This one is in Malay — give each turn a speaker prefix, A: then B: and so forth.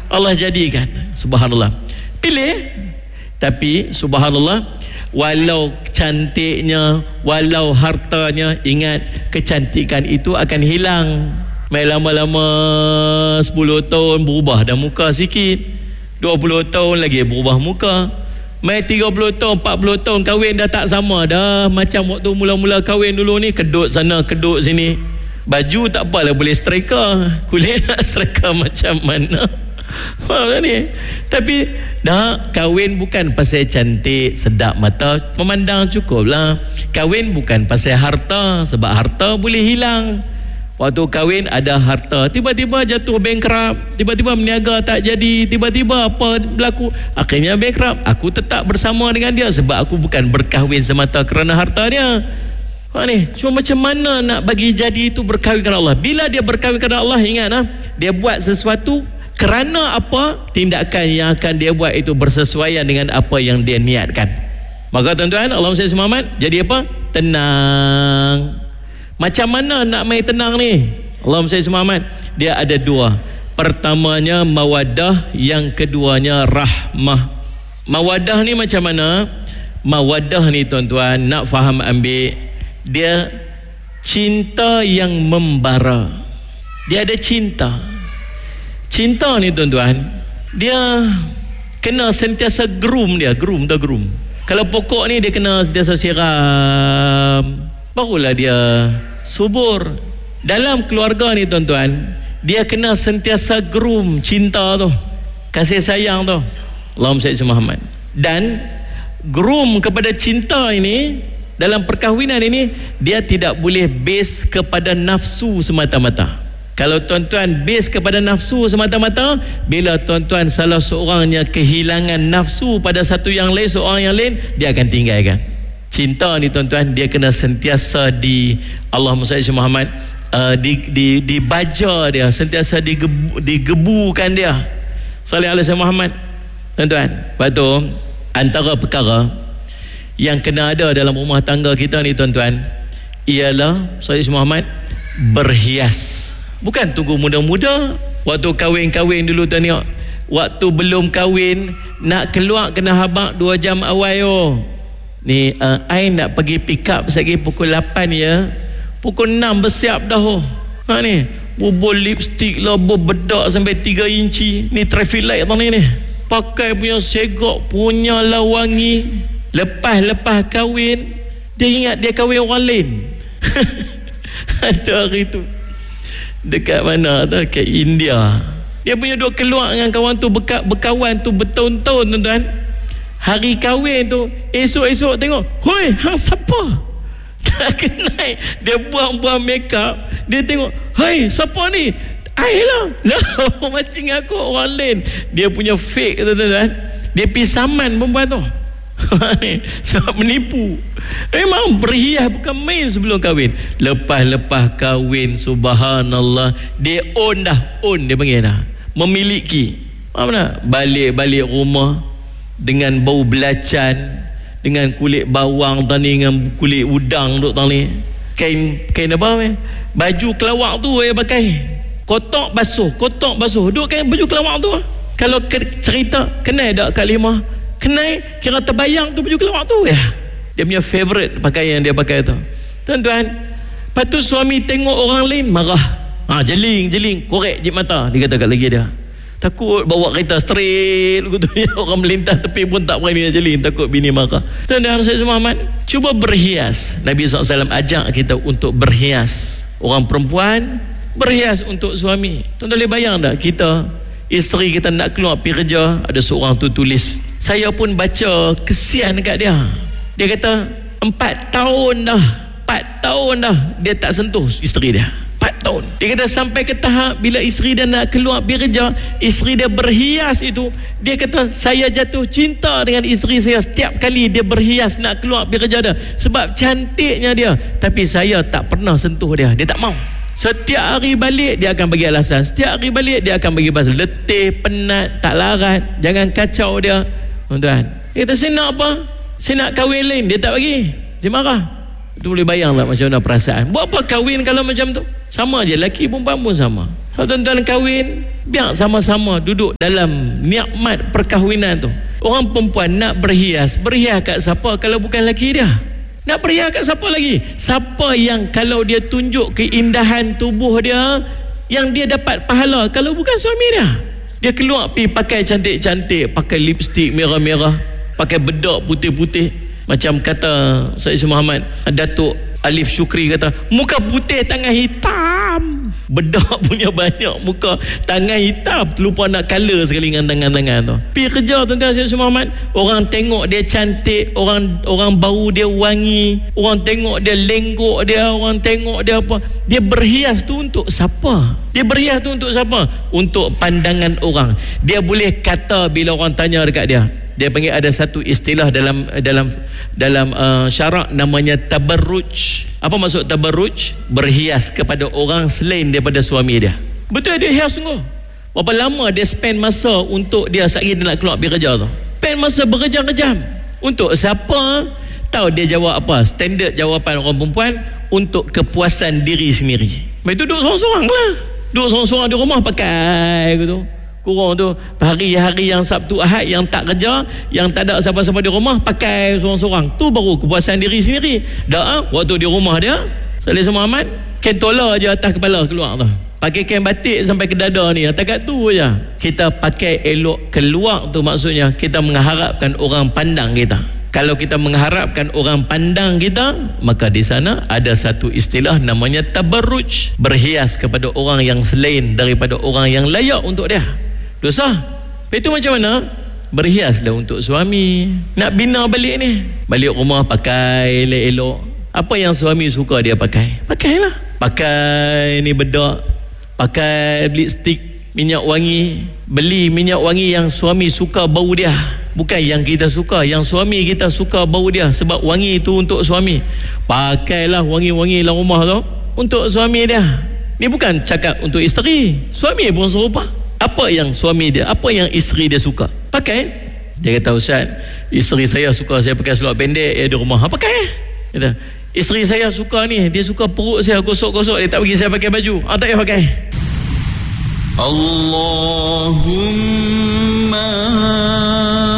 A: Allah jadikan. Subhanallah. Pilih. Tapi subhanallah, walau cantiknya, walau hartanya, ingat kecantikan itu akan hilang. Mai lama-lama 10 tahun berubah dah muka sikit, 20 tahun lagi berubah muka, mai 30 tahun 40 tahun kahwin dah tak sama dah. Macam waktu mula-mula kahwin dulu ni, kedut sana kedut sini. Baju tak apalah boleh striker, kulit nak striker macam mana. Ni. Tapi dah, kahwin bukan pasal cantik, sedap mata, memandang cukuplah. Kahwin bukan pasal harta, sebab harta boleh hilang. Waktu kahwin ada harta, tiba-tiba jatuh bankrupt, tiba-tiba meniaga tak jadi, tiba-tiba apa berlaku, akhirnya bankrupt. Aku tetap bersama dengan dia sebab aku bukan berkahwin semata kerana harta dia. Ni, cuma macam mana nak bagi jadi itu berkahwin kerana Allah. Bila dia berkahwin kerana Allah, ingat dia buat sesuatu kerana apa? Tindakan yang akan dia buat itu bersesuaian dengan apa yang dia niatkan. Maka tuan-tuan, Allahumma salli Muhammad, jadi apa? Tenang. Macam mana nak main tenang ni? Allahumma salli Muhammad, dia ada dua. Pertamanya mawaddah, yang keduanya rahmah. Mawaddah ni macam mana? Mawaddah ni tuan-tuan, nak faham ambil, dia cinta yang membara. Dia ada cinta. Cinta ni tuan-tuan, dia kena sentiasa groom dia. Groom. Kalau pokok ni dia kena sentiasa siram, barulah dia subur. Dalam keluarga ni tuan-tuan, dia kena sentiasa groom cinta tu, kasih sayang tu. Allahumma salli Muhammad. Dan groom kepada cinta ini dalam perkahwinan ini, dia tidak boleh base kepada nafsu semata-mata. Kalau tuan-tuan base kepada nafsu semata-mata, bila tuan-tuan salah seorangnya kehilangan nafsu pada satu yang lain, seorang yang lain, dia akan tinggalkan. Cinta ni tuan-tuan, dia kena sentiasa di Allahumma salli Muhammad, dibaja dia, sentiasa digebukan dia. Salih alaihi Muhammad. Tuan-tuan, lepas tu antara perkara yang kena ada dalam rumah tangga kita ni tuan-tuan, ialah salih Muhammad, berhias. Bukan tunggu muda-muda. Waktu kahwin-kahwin dulu tengok, waktu belum kahwin nak keluar kena habaq 2 jam awal. Ni I nak pergi pick up lagi pukul 8 ya. Pukul 6 bersiap dah. Ni bubur lipstick lah, bedak sampai 3 inci. Ni traffic light tau ni. Pakai punya segak punya lah wangi. Lepas kahwin, dia ingat dia kahwin orang lain. Ada hari tu dekat mana tu, kat India, dia punya duk keluar dengan kawan tu, berkawan tu bertahun-tahun tuan-tuan. Hari kahwin tu, esok-esok tengok, hoi, hang siapa? Dah kenal. Dia buang-buang make up, dia tengok, hoi, siapa ni? I lah. Macam aku orang lain. Dia punya fake tuan-tuan. Dia pergi saman perempuan tu. Sebab menipu. Memang berhias bukan main sebelum kahwin. Lepas kahwin, subhanallah, dia own dah. Own dia panggil dah, memiliki. Mana? Balik rumah dengan bau belacan, dengan kulit bawang tadi, dengan kulit udang duk tadi. Kain apa? Baju kelawak tu dia pakai. Kotak basuh. Duk kan baju kelawak tu. Kalau cerita kenal tak kalimah? Kenal, kira terbayang tu baju kelawak tu ya. Dia punya favorite pakaian dia pakai tu. Tuan-tuan, lepas tu suami tengok orang lain marah. Jeling, korek je mata. Dia kata kat lagi dia, takut bawa kereta straight gitu ya, orang melintas tepi pun tak berani jeling, takut bini marah. Tuan-tuan saya Muhammad, cuba berhias. Nabi SAW ajak kita untuk berhias. Orang perempuan berhias untuk suami. Tuan-tuan boleh bayang tak, kita isteri kita nak keluar pergi kerja, ada seorang tu tulis, saya pun baca kesian dekat dia. Dia kata 4 tahun dah dia tak sentuh isteri dia. 4 tahun. Dia kata sampai ke tahap bila isteri dia nak keluar pergi kerja, isteri dia berhias itu, dia kata saya jatuh cinta dengan isteri saya setiap kali dia berhias nak keluar pergi kerja dia, sebab cantiknya dia. Tapi saya tak pernah sentuh dia. Dia tak mau. Setiap hari balik dia akan bagi alasan. Setiap hari balik dia akan bagi pasal letih, penat, tak larat. Jangan kacau dia. Tuan-tuan, dia kata saya nak apa? Saya nak kahwin lain. Dia tak bagi. Dia marah. Itu boleh bayang tak macam mana perasaan. Buat apa kahwin kalau macam tu? Sama je, lelaki perempuan pun sama. Kalau tuan-tuan kahwin, biar sama-sama duduk dalam nikmat perkahwinan tu. Orang perempuan nak berhias kat siapa kalau bukan lelaki dia? Nak berhias kat siapa lagi? Siapa yang kalau dia tunjuk keindahan tubuh dia, yang dia dapat pahala kalau bukan suami dia? Dia keluar pergi pakai cantik-cantik, pakai lipstick merah-merah, pakai bedak putih-putih. Macam kata Syed Muhammad Datuk Alif Syukri kata, muka putih tangan hitam. Bedak punya banyak, muka tangan hitam, terlupa nak color sekali dengan tangan-tangan tu. Pergi kerja tuan-tuan Syed Muhammad, orang tengok dia cantik, orang bau dia wangi, orang tengok dia lenggok dia, orang tengok dia apa. Dia berhias tu untuk siapa? Dia berhias tu untuk siapa? Untuk pandangan orang. Dia boleh kata bila orang tanya dekat dia. Dia panggil ada satu istilah dalam syarak namanya tabarruj. Apa maksud tabarruj? Berhias kepada orang selain daripada suami dia. Betul, dia hias sungguh. Berapa lama dia spend masa untuk dia sehari dia nak keluar pergi kerja tu? Spend masa berjam-jam. Untuk siapa? Tahu dia jawab apa? Standard jawapan orang perempuan, untuk kepuasan diri sendiri. Itu duduk sorang-sorang lah. Duduk sorang-sorang di rumah pakai gitu. Kurang tu hari-hari yang Sabtu Ahad yang tak kerja, yang tak ada siapa-siapa di rumah, pakai sorang-sorang. Tu baru kepuasan diri sendiri. Dah waktu di rumah dia, Saleh Muhammad kentola je atas kepala keluar tu. Pakai kain batik sampai ke dada ni, takat tu je. Kita pakai elok keluar tu, maksudnya kita mengharapkan orang pandang kita. Kalau kita mengharapkan orang pandang kita, maka di sana ada satu istilah namanya tabarruj, berhias kepada orang yang selain daripada orang yang layak untuk dia. Dosa. Itu macam mana? Berhiaslah untuk suami. Nak bina balik ni, balik rumah pakai elok-elok. Apa yang suami suka dia pakai, pakailah. Pakai ni bedak, pakai lipstick, minyak wangi. Beli minyak wangi yang suami suka bau dia, bukan yang kita suka. Yang suami kita suka bau dia, sebab wangi itu untuk suami. Pakailah wangi-wangi dalam rumah tu untuk suami dia. Ni bukan cakap untuk isteri. Suami pun serupa. Apa yang suami dia, apa yang isteri dia suka, pakai. Dia kata, Ustaz, isteri saya suka saya pakai seluar pendek di rumah. Pakai. Kata, isteri saya suka ni, dia suka perut saya gosok-gosok, dia tak bagi saya pakai baju. Tak payah pakai.
B: Allahumma